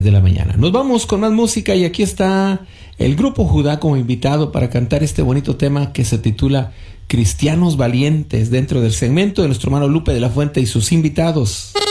de la mañana. Nos vamos con más música y aquí está el Grupo Judá como invitado para cantar este bonito tema que se titula Cristianos Valientes, dentro del segmento de nuestro hermano Lupe de la Fuente y sus invitados.